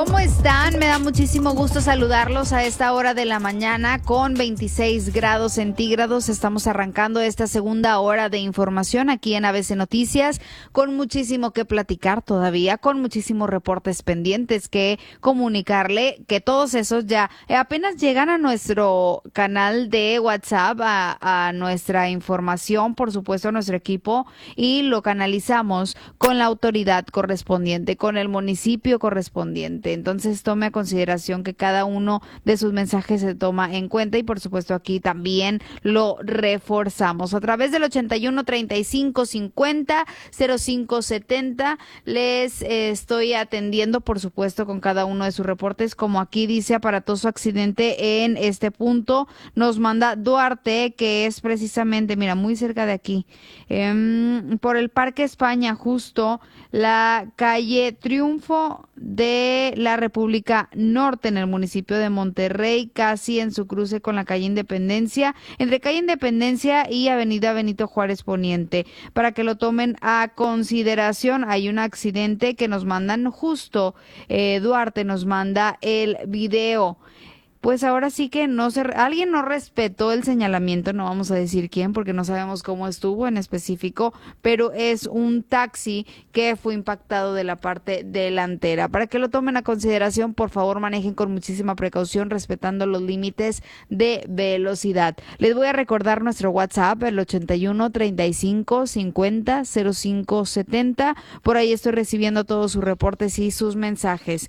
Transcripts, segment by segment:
¿Cómo están? Me da muchísimo gusto saludarlos a esta hora de la mañana con 26 grados centígrados. Estamos arrancando esta segunda hora de información aquí en ABC Noticias, con muchísimo que platicar todavía, con muchísimos reportes pendientes que comunicarle, que todos esos ya apenas llegan a nuestro canal de WhatsApp, a nuestra información, por supuesto, a nuestro equipo, y lo canalizamos con la autoridad correspondiente, con el municipio correspondiente. Entonces tome a consideración que cada uno de sus mensajes se toma en cuenta y por supuesto aquí también lo reforzamos. A través del 81 35 50 05 70 les estoy atendiendo por supuesto con cada uno de sus reportes, como aquí dice: aparatoso accidente en este punto. Nos manda Duarte, que es precisamente, mira, muy cerca de aquí, por el Parque España, justo la calle Triunfo de la República Norte, en el municipio de Monterrey, casi en su cruce con la calle Independencia, entre calle Independencia y avenida Benito Juárez Poniente, para que lo tomen a consideración. Hay un accidente que nos mandan justo, Duarte nos manda el video. Pues ahora sí que alguien no respetó el señalamiento, no vamos a decir quién porque no sabemos cómo estuvo en específico, pero es un taxi que fue impactado de la parte delantera. Para que lo tomen a consideración, por favor, manejen con muchísima precaución, respetando los límites de velocidad. Les voy a recordar nuestro WhatsApp, el 81 35 50 05 70. Por ahí estoy recibiendo todos sus reportes y sus mensajes.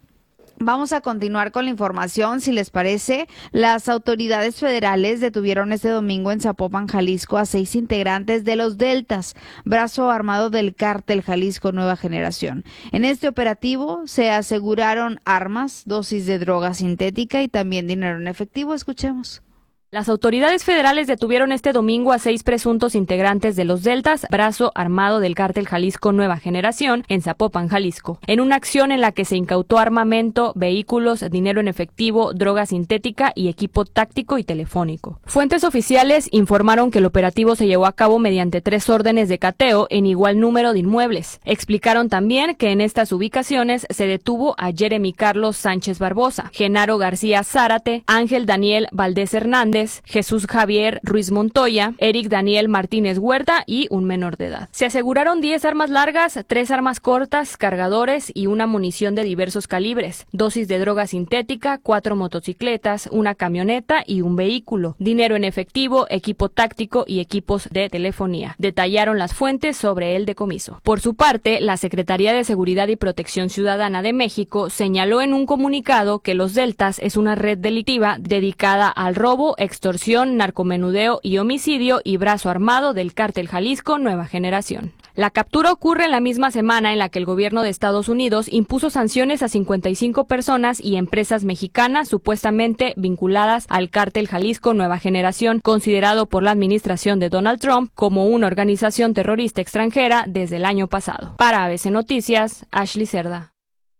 Vamos a continuar con la información, si les parece. Las autoridades federales detuvieron este domingo en Zapopan, Jalisco, a 6 integrantes de los Deltas, brazo armado del Cártel Jalisco Nueva Generación. En este operativo se aseguraron armas, dosis de droga sintética y también dinero en efectivo. Escuchemos. Las autoridades federales detuvieron este domingo a 6 presuntos integrantes de los Deltas, brazo armado del Cártel Jalisco Nueva Generación, en Zapopan, Jalisco, en una acción en la que se incautó armamento, vehículos, dinero en efectivo, droga sintética y equipo táctico y telefónico. Fuentes oficiales informaron que el operativo se llevó a cabo mediante 3 órdenes de cateo en igual número de inmuebles. Explicaron también que en estas ubicaciones se detuvo a Jeremy Carlos Sánchez Barbosa, Genaro García Zárate, Ángel Daniel Valdés Hernández, Jesús Javier Ruiz Montoya, Eric Daniel Martínez Huerta y un menor de edad. Se aseguraron 10 armas largas, 3 armas cortas, cargadores y una munición de diversos calibres, dosis de droga sintética, 4 motocicletas, una camioneta y un vehículo, dinero en efectivo, equipo táctico y equipos de telefonía. Detallaron las fuentes sobre el decomiso. Por su parte, la Secretaría de Seguridad y Protección Ciudadana de México señaló en un comunicado que los Deltas es una red delictiva dedicada al robo, extorsión, narcomenudeo y homicidio y brazo armado del Cártel Jalisco Nueva Generación. La captura ocurre en la misma semana en la que el gobierno de Estados Unidos impuso sanciones a 55 personas y empresas mexicanas supuestamente vinculadas al Cártel Jalisco Nueva Generación, considerado por la administración de Donald Trump como una organización terrorista extranjera desde el año pasado. Para ABC Noticias, Ashley Cerda.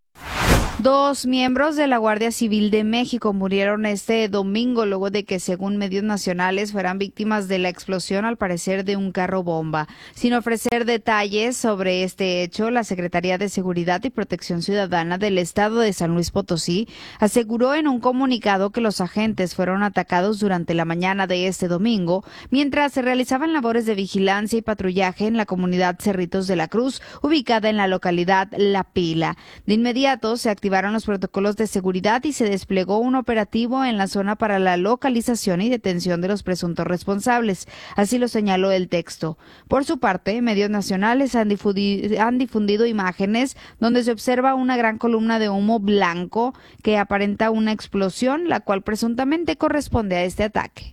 2 miembros de la Guardia Civil de México murieron este domingo luego de que, según medios nacionales, fueran víctimas de la explosión, al parecer, de un carro bomba. Sin ofrecer detalles sobre este hecho, la Secretaría de Seguridad y Protección Ciudadana del Estado de San Luis Potosí aseguró en un comunicado que los agentes fueron atacados durante la mañana de este domingo mientras se realizaban labores de vigilancia y patrullaje en la comunidad Cerritos de la Cruz, ubicada en la localidad La Pila. De inmediato se activaron los protocolos de seguridad y se desplegó un operativo en la zona para la localización y detención de los presuntos responsables. Así lo señaló el texto. Por su parte, medios nacionales han difundido imágenes donde se observa una gran columna de humo blanco que aparenta una explosión, la cual presuntamente corresponde a este ataque.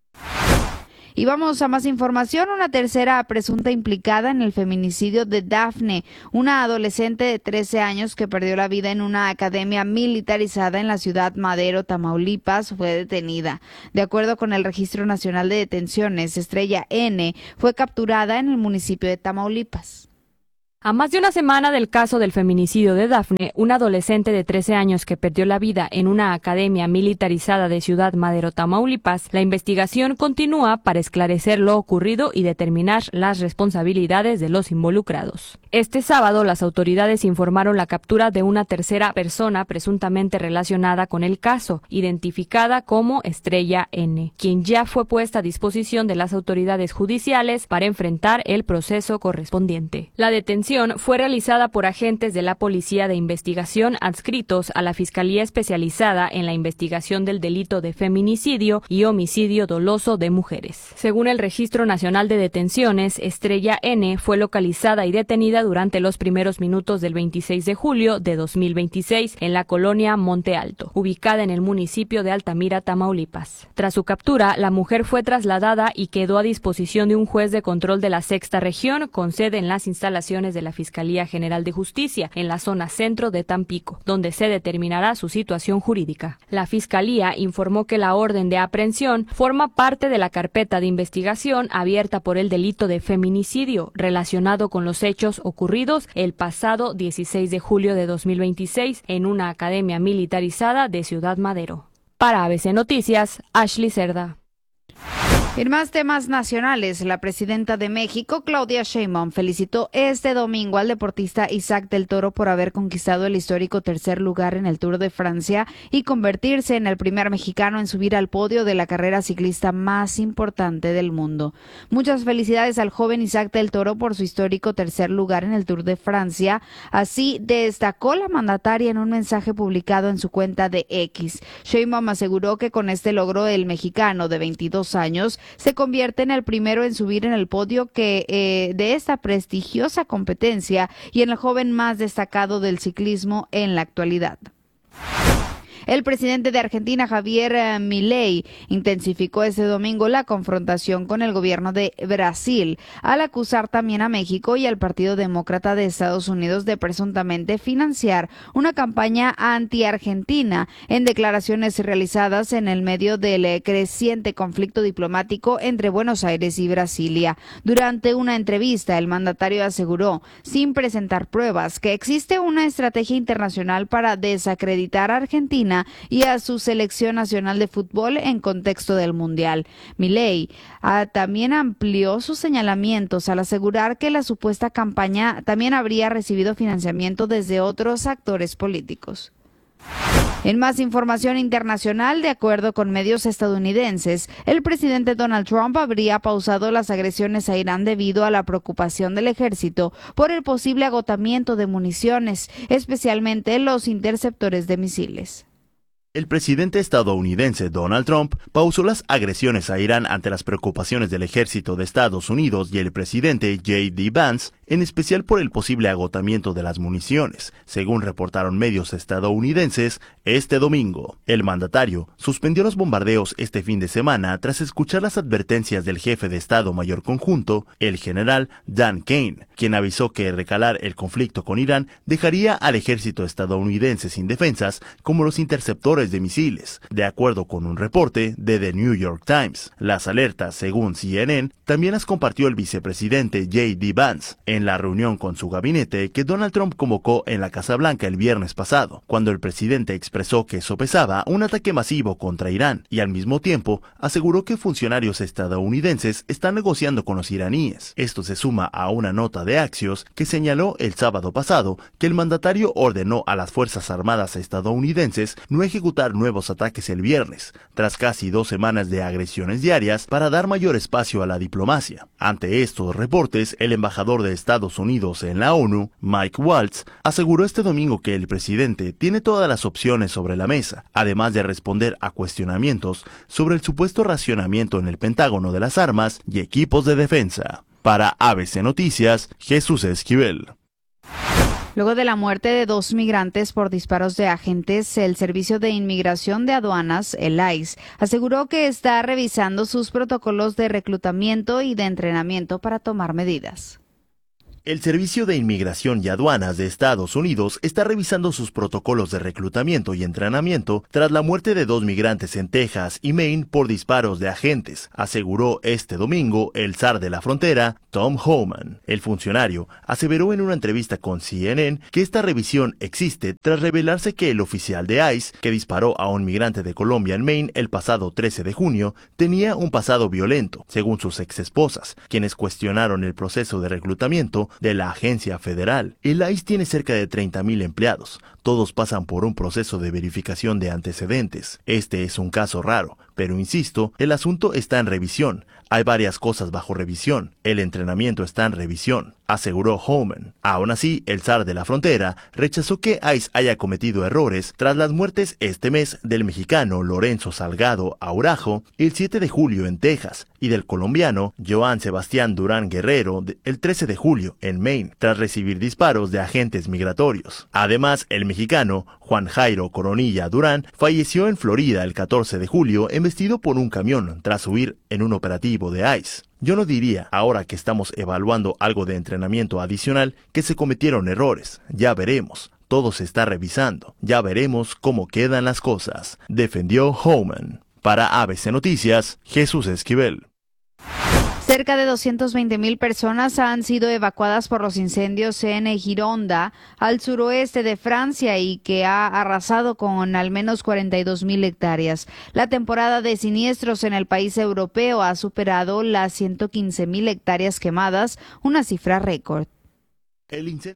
Y vamos a más información. Una tercera presunta implicada en el feminicidio de Dafne, una adolescente de 13 años que perdió la vida en una academia militarizada en la ciudad Madero, Tamaulipas, fue detenida. De acuerdo con el Registro Nacional de Detenciones, Estrella N. fue capturada en el municipio de Tamaulipas. A más de una semana del caso del feminicidio de Dafne, una adolescente de 13 años que perdió la vida en una academia militarizada de Ciudad Madero, Tamaulipas, la investigación continúa para esclarecer lo ocurrido y determinar las responsabilidades de los involucrados. Este sábado, las autoridades informaron la captura de una tercera persona presuntamente relacionada con el caso, identificada como Estrella N., quien ya fue puesta a disposición de las autoridades judiciales para enfrentar el proceso correspondiente. La detención fue realizada por agentes de la Policía de Investigación adscritos a la Fiscalía Especializada en la Investigación del Delito de Feminicidio y Homicidio Doloso de Mujeres. Según el Registro Nacional de Detenciones, Estrella N. fue localizada y detenida durante los primeros minutos del 26 de julio de 2026 en la colonia Monte Alto, ubicada en el municipio de Altamira, Tamaulipas. Tras su captura, la mujer fue trasladada y quedó a disposición de un juez de control de la Sexta Región con sede en las instalaciones de la Fiscalía General de Justicia en la zona centro de Tampico, donde se determinará su situación jurídica. La Fiscalía informó que la orden de aprehensión forma parte de la carpeta de investigación abierta por el delito de feminicidio relacionado con los hechos ocurridos el pasado 16 de julio de 2026 en una academia militarizada de Ciudad Madero. Para ABC Noticias, Ashley Cerda. En más temas nacionales, la presidenta de México, Claudia Sheinbaum, felicitó este domingo al deportista Isaac del Toro por haber conquistado el histórico tercer lugar en el Tour de Francia y convertirse en el primer mexicano en subir al podio de la carrera ciclista más importante del mundo. Muchas felicidades al joven Isaac del Toro por su histórico tercer lugar en el Tour de Francia. Así destacó la mandataria en un mensaje publicado en su cuenta de X. Sheinbaum aseguró que con este logro el mexicano de 22 años se convierte en el primero en subir en el podio de esta prestigiosa competencia y en el joven más destacado del ciclismo en la actualidad. El presidente de Argentina, Javier Milei, intensificó este domingo la confrontación con el gobierno de Brasil, al acusar también a México y al Partido Demócrata de Estados Unidos de presuntamente financiar una campaña anti-argentina en declaraciones realizadas en el medio del creciente conflicto diplomático entre Buenos Aires y Brasilia. Durante una entrevista, el mandatario aseguró, sin presentar pruebas, que existe una estrategia internacional para desacreditar a Argentina y a su selección nacional de fútbol en contexto del Mundial. Milei también amplió sus señalamientos al asegurar que la supuesta campaña también habría recibido financiamiento desde otros actores políticos. En más información internacional, de acuerdo con medios estadounidenses, el presidente Donald Trump habría pausado las agresiones a Irán debido a la preocupación del ejército por el posible agotamiento de municiones, especialmente los interceptores de misiles. El presidente estadounidense Donald Trump pausó las agresiones a Irán ante las preocupaciones del ejército de Estados Unidos y el presidente J.D. Vance, en especial por el posible agotamiento de las municiones, según reportaron medios estadounidenses este domingo. El mandatario suspendió los bombardeos este fin de semana tras escuchar las advertencias del jefe de Estado Mayor Conjunto, el general Dan Kane, quien avisó que recalar el conflicto con Irán dejaría al ejército estadounidense sin defensas como los interceptores de misiles, de acuerdo con un reporte de The New York Times. Las alertas, según CNN, también las compartió el vicepresidente J.D. Vance en la reunión con su gabinete que Donald Trump convocó en la Casa Blanca el viernes pasado, cuando el presidente expresó que sopesaba un ataque masivo contra Irán y al mismo tiempo aseguró que funcionarios estadounidenses están negociando con los iraníes. Esto se suma a una nota de Axios que señaló el sábado pasado que el mandatario ordenó a las Fuerzas Armadas estadounidenses no ejecutar nuevos ataques el viernes, tras casi 2 semanas de agresiones diarias para dar mayor espacio a la diplomacia. Ante estos reportes, el embajador de Estados Unidos en la ONU, Mike Waltz, aseguró este domingo que el presidente tiene todas las opciones sobre la mesa, además de responder a cuestionamientos sobre el supuesto racionamiento en el Pentágono de las armas y equipos de defensa. Para ABC Noticias, Jesús Esquivel. Luego de la muerte de 2 migrantes por disparos de agentes, el Servicio de Inmigración de Aduanas, el ICE, aseguró que está revisando sus protocolos de reclutamiento y de entrenamiento para tomar medidas. El Servicio de Inmigración y Aduanas de Estados Unidos está revisando sus protocolos de reclutamiento y entrenamiento tras la muerte de 2 migrantes en Texas y Maine por disparos de agentes, aseguró este domingo el zar de la frontera, Tom Homan. El funcionario aseveró en una entrevista con CNN que esta revisión existe tras revelarse que el oficial de ICE, que disparó a un migrante de Colombia en Maine el pasado 13 de junio, tenía un pasado violento, según sus exesposas, quienes cuestionaron el proceso de reclutamiento de la agencia federal. El ICE tiene cerca de 30,000 empleados. Todos pasan por un proceso de verificación de antecedentes. Este es un caso raro, pero insisto, el asunto está en revisión. Hay varias cosas bajo revisión. El entrenamiento está en revisión, aseguró Homan. Aún así, el zar de la frontera rechazó que ICE haya cometido errores tras las muertes este mes del mexicano Lorenzo Salgado Aurajo el 7 de julio en Texas y del colombiano Joan Sebastián Durán Guerrero el 13 de julio en Maine, tras recibir disparos de agentes migratorios. Además, el mexicano Juan Jairo Coronilla Durán falleció en Florida el 14 de julio embestido por un camión tras huir en un operativo de ICE. Yo no diría, ahora que estamos evaluando algo de entrenamiento adicional, que se cometieron errores. Ya veremos. Todo se está revisando. Ya veremos cómo quedan las cosas, defendió Homan. Para ABC Noticias, Jesús Esquivel. Cerca de 220,000 personas han sido evacuadas por los incendios en Gironda, al suroeste de Francia, y que ha arrasado con al menos 42,000 hectáreas. La temporada de siniestros en el país europeo ha superado las 115,000 hectáreas quemadas, una cifra récord. El incendio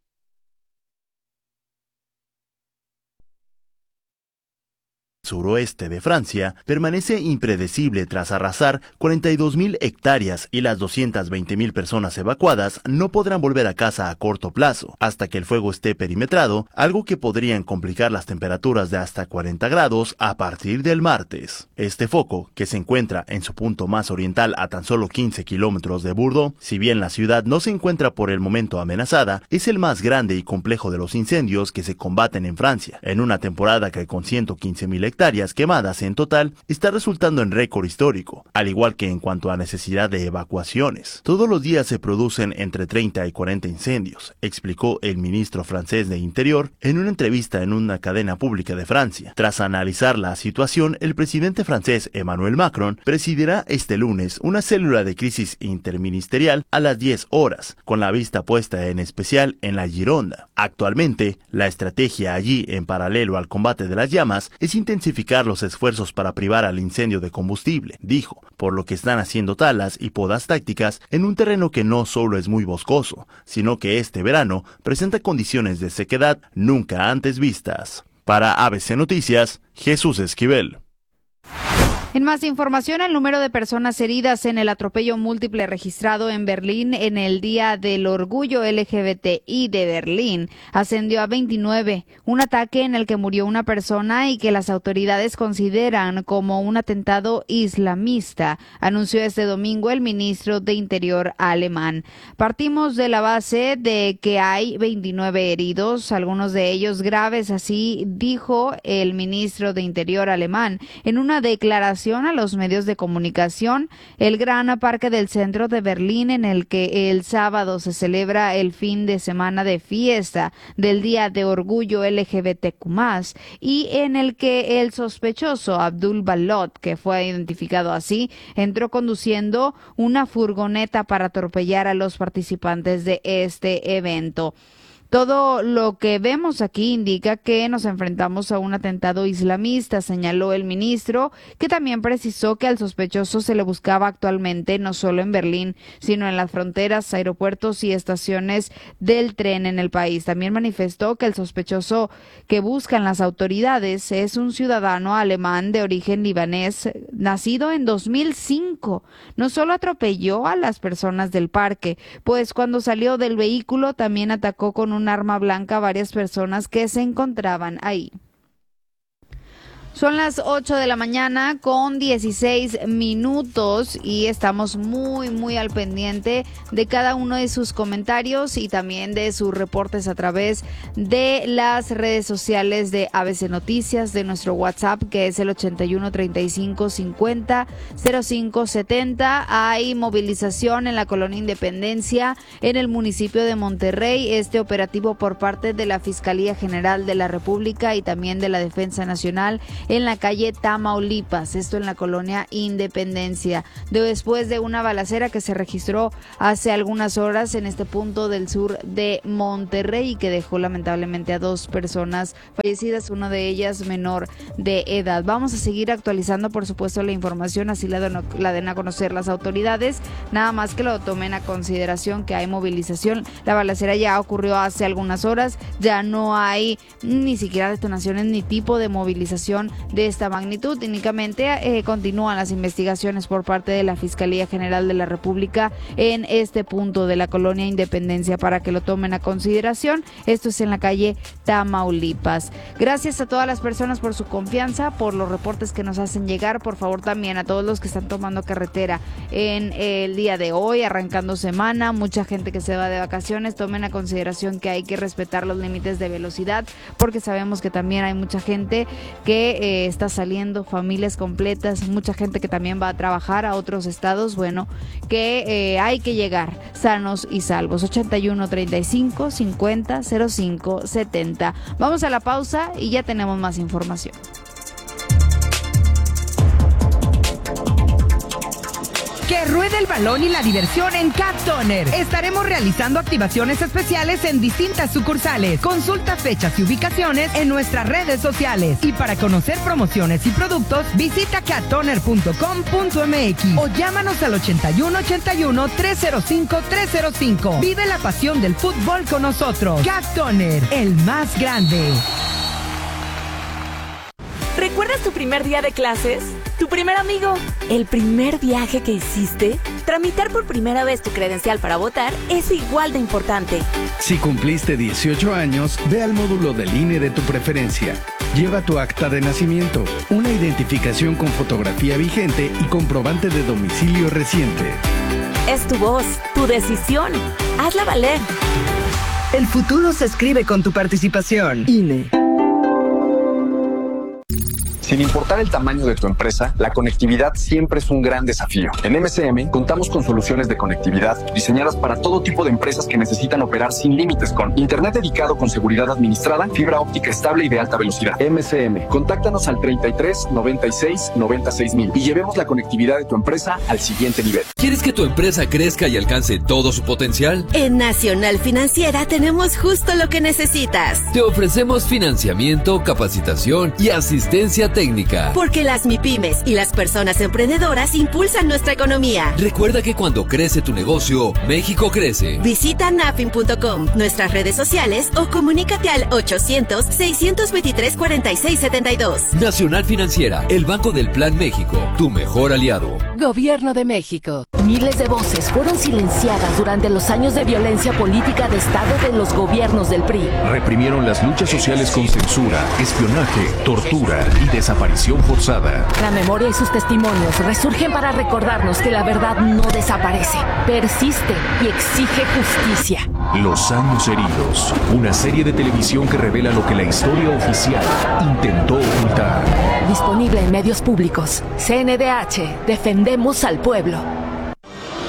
suroeste de Francia permanece impredecible tras arrasar 42,000 hectáreas y las 220,000 personas evacuadas no podrán volver a casa a corto plazo hasta que el fuego esté perimetrado, algo que podrían complicar las temperaturas de hasta 40 grados a partir del martes. Este foco, que se encuentra en su punto más oriental a tan solo 15 kilómetros de Bordeaux, si bien la ciudad no se encuentra por el momento amenazada, es el más grande y complejo de los incendios que se combaten en Francia, en una temporada que con 115,000 hectáreas quemadas en total está resultando en récord histórico, al igual que en cuanto a necesidad de evacuaciones. Todos los días se producen entre 30 y 40 incendios, explicó el ministro francés de Interior en una entrevista en una cadena pública de Francia. Tras analizar la situación, el presidente francés Emmanuel Macron presidirá este lunes una célula de crisis interministerial a las 10 horas, con la vista puesta en especial en la Gironda. Actualmente, la estrategia allí, en paralelo al combate de las llamas, es intensificar los esfuerzos para privar al incendio de combustible, dijo, por lo que están haciendo talas y podas tácticas en un terreno que no solo es muy boscoso, sino que este verano presenta condiciones de sequedad nunca antes vistas. Para ABC Noticias, Jesús Esquivel. En más información, el número de personas heridas en el atropello múltiple registrado en Berlín en el Día del Orgullo LGBTI de Berlín ascendió a 29, un ataque en el que murió una persona y que las autoridades consideran como un atentado islamista, anunció este domingo el ministro de Interior alemán. Partimos de la base de que hay 29 heridos, algunos de ellos graves, así dijo el ministro de Interior alemán en una declaración a los medios de comunicación. El gran parque del centro de Berlín, en el que el sábado se celebra el fin de semana de fiesta del Día de Orgullo LGBTQ+, y en el que el sospechoso Abdul Balot, que fue identificado así, entró conduciendo una furgoneta para atropellar a los participantes de este evento. Todo lo que vemos aquí indica que nos enfrentamos a un atentado islamista, señaló el ministro, que también precisó que al sospechoso se le buscaba actualmente no solo en Berlín, sino en las fronteras, aeropuertos y estaciones del tren en el país. También manifestó que el sospechoso que buscan las autoridades es un ciudadano alemán de origen libanés, nacido en 2005. No solo atropelló a las personas del parque, pues cuando salió del vehículo también atacó con un arma blanca a varias personas que se encontraban ahí. Son las 8 de la mañana con 16 minutos y estamos muy al pendiente de cada uno de sus comentarios y también de sus reportes a través de las redes sociales de ABC Noticias, de nuestro WhatsApp que es el 81 35 50 05 70. Hay movilización en la Colonia Independencia en el municipio de Monterrey. Este operativo por parte de la Fiscalía General de la República y también de la Defensa Nacional en la calle Tamaulipas, esto en la Colonia Independencia, después de una balacera que se registró hace algunas horas en este punto del sur de Monterrey y que dejó lamentablemente a 2 personas fallecidas, una de ellas menor de edad. Vamos a seguir actualizando, por supuesto, la información, así la den a conocer las autoridades, nada más que lo tomen a consideración que hay movilización. La balacera ya ocurrió hace algunas horas, ya no hay ni siquiera detonaciones ni tipo de movilización de esta magnitud. Únicamente continúan las investigaciones por parte de la Fiscalía General de la República en este punto de la Colonia Independencia para que lo tomen a consideración. Esto es en la calle Tamaulipas. Gracias a todas las personas por su confianza, por los reportes que nos hacen llegar. Por favor, también a todos los que están tomando carretera en el día de hoy, arrancando semana, mucha gente que se va de vacaciones, tomen a consideración que hay que respetar los límites de velocidad, porque sabemos que también hay mucha gente que está saliendo, familias completas, mucha gente que también va a trabajar a otros estados, bueno, que hay que llegar sanos y salvos. 81 35 50 05 70. Vamos a la pausa y ya tenemos más información. Que ruede el balón y la diversión en Cat Toner. Estaremos realizando activaciones especiales en distintas sucursales. Consulta fechas y ubicaciones en nuestras redes sociales. Y para conocer promociones y productos, visita cattoner.com.mx o llámanos al 8181-305-305. Vive la pasión del fútbol con nosotros. Cat Toner, el más grande. ¿Recuerdas tu primer día de clases? ¿Tu primer amigo? ¿El primer viaje que hiciste? Tramitar por primera vez tu credencial para votar es igual de importante. Si cumpliste 18 años, ve al módulo del INE de tu preferencia. Lleva tu acta de nacimiento, una identificación con fotografía vigente y comprobante de domicilio reciente. Es tu voz, tu decisión. Hazla valer. El futuro se escribe con tu participación. INE. Sin importar el tamaño de tu empresa, la conectividad siempre es un gran desafío. En MCM contamos con soluciones de conectividad diseñadas para todo tipo de empresas que necesitan operar sin límites con internet dedicado con seguridad administrada, fibra óptica estable y de alta velocidad. MCM, contáctanos al 33 96 96 mil y llevemos la conectividad de tu empresa al siguiente nivel. ¿Quieres que tu empresa crezca y alcance todo su potencial? En Nacional Financiera tenemos justo lo que necesitas. Te ofrecemos financiamiento, capacitación y asistencia técnica. Porque las MIPYMES y las personas emprendedoras impulsan nuestra economía. Recuerda que cuando crece tu negocio, México crece. Visita nafin.com, nuestras redes sociales o comunícate al 800-623-4672. Nacional Financiera, el Banco del Plan México, tu mejor aliado. Gobierno de México. Miles de voces fueron silenciadas durante los años de violencia política de Estado de los gobiernos del PRI. Reprimieron las luchas sociales con censura, espionaje, tortura y desaparición forzada. La memoria y sus testimonios resurgen para recordarnos que la verdad no desaparece, persiste y exige justicia. Los años heridos, una serie de televisión que revela lo que la historia oficial intentó ocultar. Disponible en medios públicos. CNDH, defendemos al pueblo.